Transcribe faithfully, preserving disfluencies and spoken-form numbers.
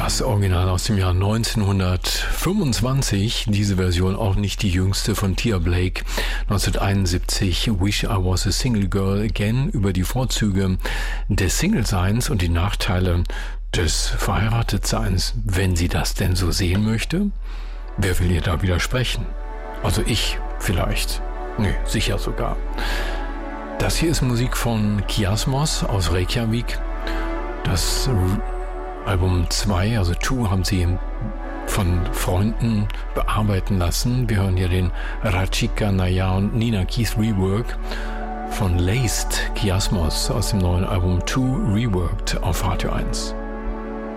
Das Original aus dem Jahr neunzehnhundertfünfundzwanzig, diese Version auch nicht die jüngste von Tia Blake, neunzehnhunderteinundsiebzig, Wish I Was a Single Girl Again, über die Vorzüge des Single-Seins und die Nachteile des Verheiratetseins, wenn sie das denn so sehen möchte. Wer will ihr da widersprechen? Also ich vielleicht. Nee, sicher sogar. Das hier ist Musik von Kiasmos aus Reykjavik. Das Album zwei, also zwei, haben sie von Freunden bearbeiten lassen. Wir hören hier den Rachika Naya und Nina Keith Rework von Laced Kiasmos aus dem neuen Album zwei Reworked auf Radio eins.